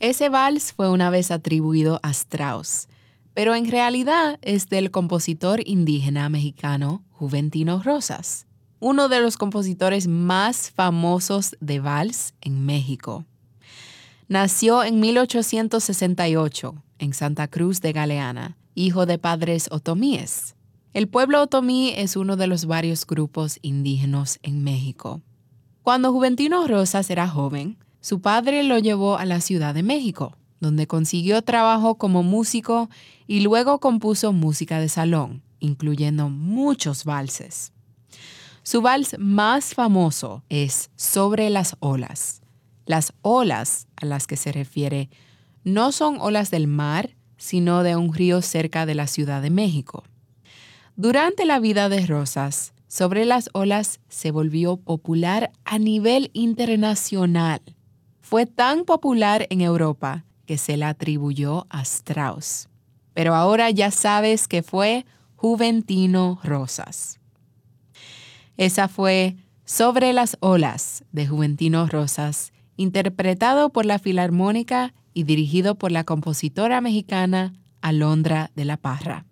Ese vals fue una vez atribuido a Strauss, pero en realidad es del compositor indígena mexicano Juventino Rosas, uno de los compositores más famosos de vals en México. Nació en 1868 en Santa Cruz de Galeana, hijo de padres otomíes. El pueblo otomí es uno de los varios grupos indígenas en México. Cuando Juventino Rosas era joven, su padre lo llevó a la Ciudad de México, donde consiguió trabajo como músico y luego compuso música de salón, incluyendo muchos valses. Su vals más famoso es Sobre las olas. Las olas a las que se refiere no son olas del mar, sino de un río cerca de la Ciudad de México. Durante la vida de Rosas, Sobre las olas se volvió popular a nivel internacional. Fue tan popular en Europa que se le atribuyó a Strauss. Pero ahora ya sabes que fue Juventino Rosas. Esa fue Sobre las olas de Juventino Rosas, interpretado por la Filarmónica y dirigido por la compositora mexicana Alondra de la Parra.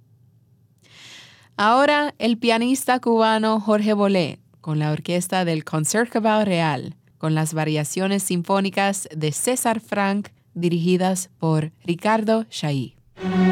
Ahora el pianista cubano Jorge Bolé, con la orquesta del Concertgebouw Real, con las variaciones sinfónicas de César Franck, dirigidas por Ricardo Chailly.